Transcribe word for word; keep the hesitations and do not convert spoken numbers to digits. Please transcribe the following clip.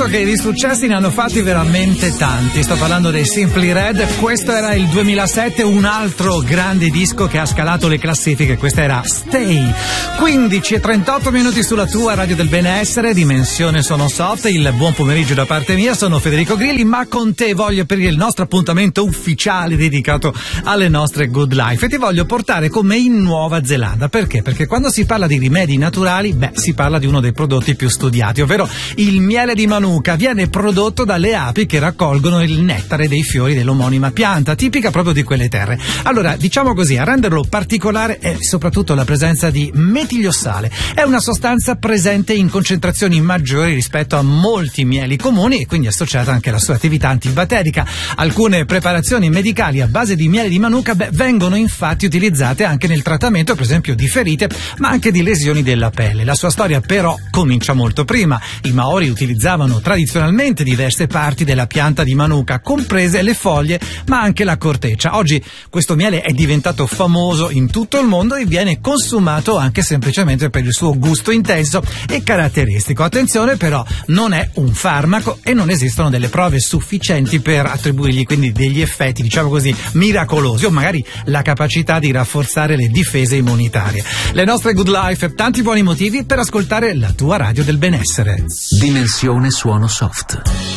detto che di successi ne hanno fatti veramente tanti. Sto parlando dei Simply Red. Questo era il duemilasette, un altro grande disco che ha scalato le classifiche. Questa era Stay. quindici e trentotto minuti sulla tua radio del benessere, Dimensione Sono Soft. Il buon pomeriggio da parte mia, sono Federico Grilli, ma con te voglio aprire il nostro appuntamento ufficiale dedicato alle nostre good life e ti voglio portare con me in Nuova Zelanda. Perché? Perché quando si parla di rimedi naturali, beh, si parla di uno dei prodotti più studiati, ovvero il miele di Manuka. Viene prodotto dalle api che raccolgono il nettare dei fiori dell'omonima pianta, tipica proprio di quelle terre. Allora, diciamo così, a renderlo particolare è soprattutto la presenza di metiliosale. È una sostanza presente in concentrazioni maggiori rispetto a molti mieli comuni e quindi associata anche alla sua attività antibatterica. Alcune preparazioni medicali a base di miele di Manuka beh, vengono infatti utilizzate anche nel trattamento, per esempio, di ferite, ma anche di lesioni della pelle. La sua storia però comincia molto prima. I Maori utilizzavano tradizionalmente diverse parti della pianta di Manuka, comprese le foglie, ma anche la corteccia. Oggi questo miele è diventato famoso in tutto il mondo e viene consumato anche semplicemente per il suo gusto intenso e caratteristico. Attenzione però, non è un farmaco e non esistono delle prove sufficienti per attribuirgli quindi degli effetti, diciamo così, miracolosi o magari la capacità di rafforzare le difese immunitarie. Le nostre good life, tanti buoni motivi per ascoltare la tua radio del benessere. Dimensione Suono Soft.